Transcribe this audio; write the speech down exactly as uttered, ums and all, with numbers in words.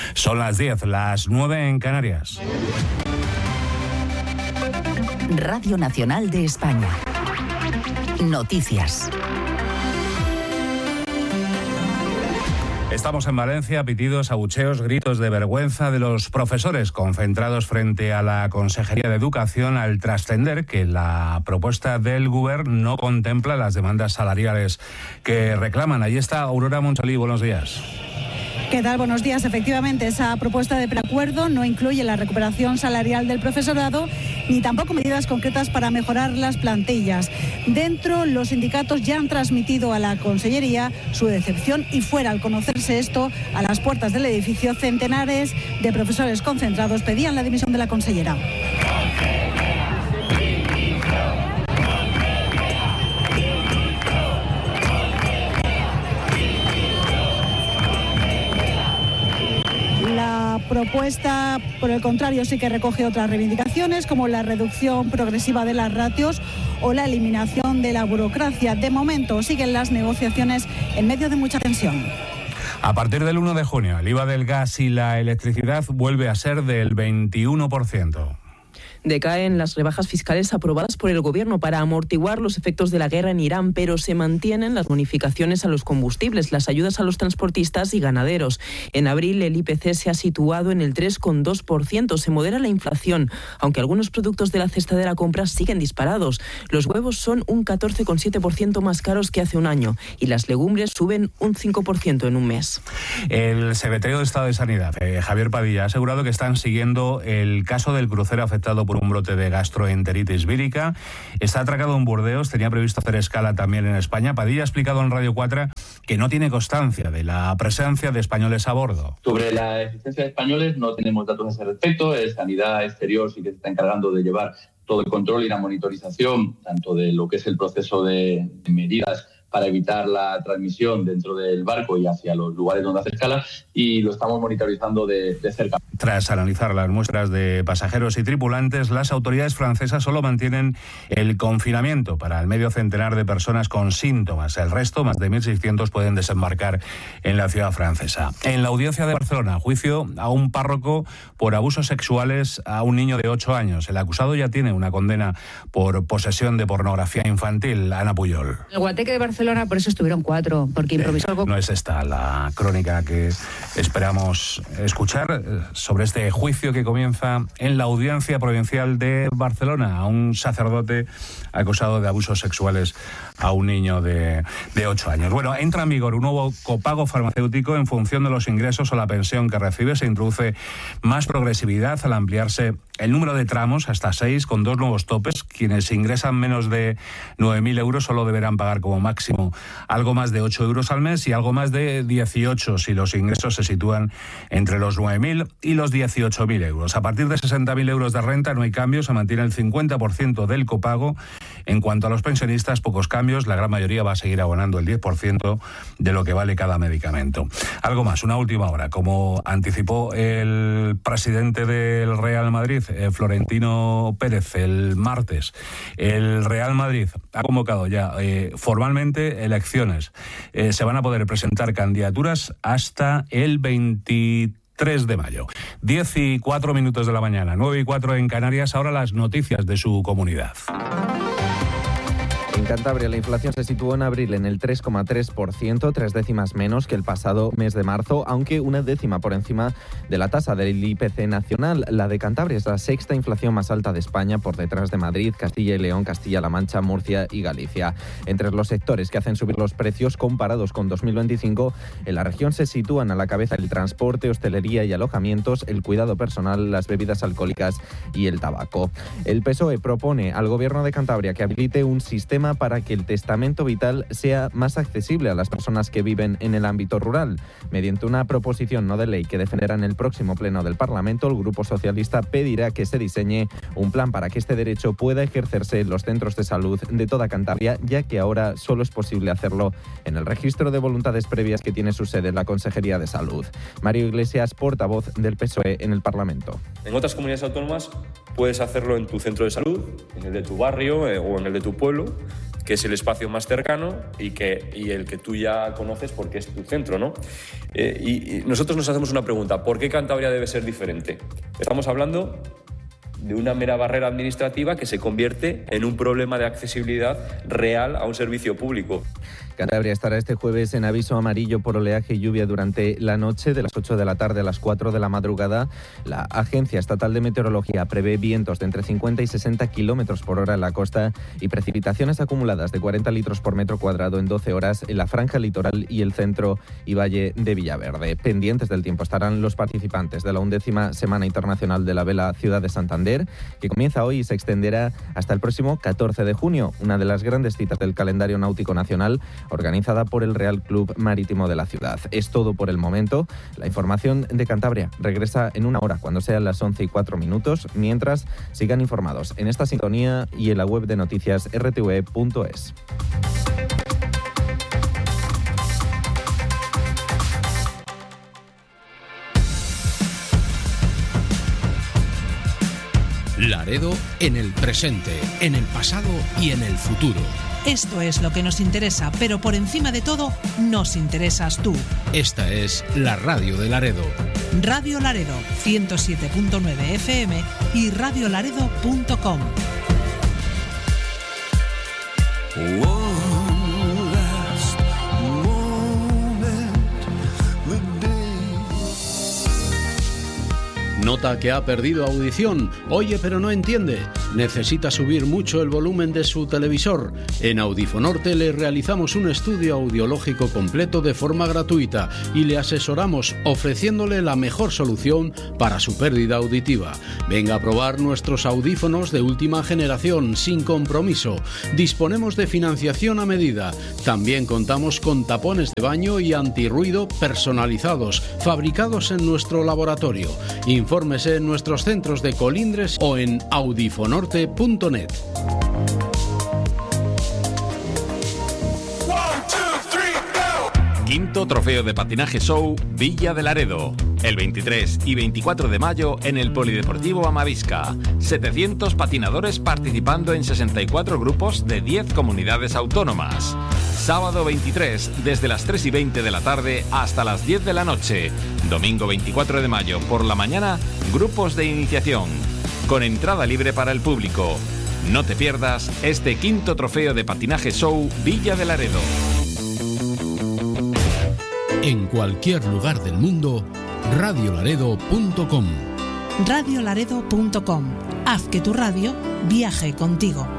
Son las diez, las nueve en Canarias. Radio Nacional de España. Noticias. Estamos en Valencia, pitidos, abucheos, gritos de vergüenza de los profesores concentrados frente a la Consejería de Educación al trascender que la propuesta del Gobierno no contempla las demandas salariales que reclaman. Ahí está Aurora Monchalí, buenos días. ¿Qué tal? Buenos días. Efectivamente, esa propuesta de preacuerdo no incluye la recuperación salarial del profesorado ni tampoco medidas concretas para mejorar las plantillas. Dentro, los sindicatos ya han transmitido a la Consellería su decepción y fuera, al conocerse esto, a las puertas del edificio, centenares de profesores concentrados pedían la dimisión de la consellera. La propuesta, por el contrario, sí que recoge otras reivindicaciones, como la reducción progresiva de las ratios o la eliminación de la burocracia. De momento, siguen las negociaciones en medio de mucha tensión. A partir del uno de junio, el I V A del gas y la electricidad vuelve a ser del veintiuno por ciento. Decaen las rebajas fiscales aprobadas por el Gobierno para amortiguar los efectos de la guerra en Irán, pero se mantienen las bonificaciones a los combustibles, las ayudas a los transportistas y ganaderos. En abril el I P C se ha situado en el tres coma dos por ciento. Se modera la inflación, aunque algunos productos de la cesta de la compra siguen disparados. Los huevos son un catorce coma siete por ciento más caros que hace un año y las legumbres suben un cinco por ciento en un mes. El secretario de Estado de Sanidad, eh, Javier Padilla, ha asegurado que están siguiendo el caso del crucero afectado por un brote de gastroenteritis vírica. Está atracado en Burdeos, tenía previsto hacer escala también en España. Padilla ha explicado en Radio cuatro que no tiene constancia de la presencia de españoles a bordo. Sobre la existencia de españoles no tenemos datos a ese respecto. El Sanidad Exterior sí que se está encargando de llevar todo el control y la monitorización, tanto de lo que es el proceso de, de medidas para evitar la transmisión dentro del barco y hacia los lugares donde hace escala, y lo estamos monitorizando de, de cerca. Tras analizar las muestras de pasajeros y tripulantes, las autoridades francesas solo mantienen el confinamiento para el medio centenar de personas con síntomas. El resto, más de mil seiscientos, pueden desembarcar en la ciudad francesa. En la audiencia de Barcelona, juicio a un párroco por abusos sexuales a un niño de ocho años. El acusado ya tiene una condena por posesión de pornografía infantil. Ana Puyol. El Guateque de Barcelona, por eso estuvieron cuatro, porque improvisó algo. No es esta la crónica que esperamos escuchar sobre este juicio que comienza en la Audiencia Provincial de Barcelona a un sacerdote acusado de abusos sexuales a un niño de, de ocho años. Bueno, entra en vigor un nuevo copago farmacéutico en función de los ingresos o la pensión que recibe. Se introduce más progresividad al ampliarse el número de tramos hasta seis, con dos nuevos topes. Quienes ingresan menos de nueve mil euros solo deberán pagar como máximo algo más de ocho euros al mes y algo más de dieciocho si los ingresos se sitúan entre los nueve mil y los dieciocho mil euros. A partir de sesenta mil euros de renta no hay cambios, se mantiene el cincuenta por ciento del copago. En cuanto a los pensionistas, pocos cambios, la gran mayoría va a seguir abonando el diez por ciento de lo que vale cada medicamento. Algo más, una última hora, como anticipó el presidente del Real Madrid, eh, Florentino Pérez, el martes. El Real Madrid ha convocado ya eh, formalmente elecciones. Eh, se van a poder presentar candidaturas hasta el veintitrés de mayo. diez y cuatro minutos de la mañana, nueve y cuatro en Canarias. Ahora las noticias de su comunidad. En Cantabria la inflación se situó en abril en el tres coma tres por ciento, tres décimas menos que el pasado mes de marzo, aunque una décima por encima de la tasa del I P C nacional. La de Cantabria es la sexta inflación más alta de España, por detrás de Madrid, Castilla y León, Castilla-La Mancha, Murcia y Galicia. Entre los sectores que hacen subir los precios comparados con dos mil veinticinco, en la región se sitúan a la cabeza el transporte, hostelería y alojamientos, el cuidado personal, las bebidas alcohólicas y el tabaco. El P S O E propone al Gobierno de Cantabria que habilite un sistema para que el testamento vital sea más accesible a las personas que viven en el ámbito rural. Mediante una proposición no de ley que defenderá en el próximo pleno del Parlamento, el Grupo Socialista pedirá que se diseñe un plan para que este derecho pueda ejercerse en los centros de salud de toda Cantabria, ya que ahora solo es posible hacerlo en el registro de voluntades previas que tiene su sede en la Consejería de Salud. Mario Iglesias, portavoz del P S O E en el Parlamento. En otras comunidades autónomas puedes hacerlo en tu centro de salud, en el de tu barrio eh, o en el de tu pueblo, que es el espacio más cercano y, que, y el que tú ya conoces porque es tu centro, ¿no? Eh, y, y nosotros nos hacemos una pregunta: ¿por qué Cantabria debe ser diferente? Estamos hablando de una mera barrera administrativa que se convierte en un problema de accesibilidad real a un servicio público. Cantabria estará este jueves en aviso amarillo por oleaje y lluvia durante la noche, de las ocho de la tarde a las cuatro de la madrugada. La Agencia Estatal de Meteorología prevé vientos de entre cincuenta y sesenta kilómetros por hora en la costa y precipitaciones acumuladas de cuarenta litros por metro cuadrado en doce horas en la franja litoral y el centro y valle de Villaverde. Pendientes del tiempo estarán los participantes de la undécima Semana Internacional de la Vela Ciudad de Santander, que comienza hoy y se extenderá hasta el próximo catorce de junio, una de las grandes citas del calendario náutico nacional, organizada por el Real Club Marítimo de la ciudad. Es todo por el momento. La información de Cantabria regresa en una hora, cuando sean las once y cuatro minutos. Mientras, sigan informados en esta sintonía y en la web de noticias r t v e punto es. Laredo en el presente, en el pasado y en el futuro. Esto es lo que nos interesa, pero por encima de todo, nos interesas tú. Esta es la radio de Laredo. Radio Laredo, ciento siete punto nueve F M y radio laredo punto com. Nota que ha perdido audición, oye pero no entiende, necesita subir mucho el volumen de su televisor. En Audifonorte le realizamos un estudio audiológico completo de forma gratuita y le asesoramos ofreciéndole la mejor solución para su pérdida auditiva. Venga a probar nuestros audífonos de última generación sin compromiso. Disponemos de financiación a medida. También contamos con tapones de baño y antirruido personalizados, fabricados en nuestro laboratorio. Infórmese en nuestros centros de Colindres o en audifonorte punto net. Quinto Trofeo de Patinaje Show Villa de Laredo. El veintitrés y veinticuatro de mayo en el Polideportivo Amavisca. setecientos patinadores participando en sesenta y cuatro grupos de diez comunidades autónomas. Sábado veintitrés, desde las tres y veinte de la tarde hasta las diez de la noche. Domingo veinticuatro de mayo, por la mañana, grupos de iniciación. Con entrada libre para el público. No te pierdas este quinto Trofeo de Patinaje Show Villa de Laredo. En cualquier lugar del mundo, radio laredo punto com. radio laredo punto com. Haz que tu radio viaje contigo.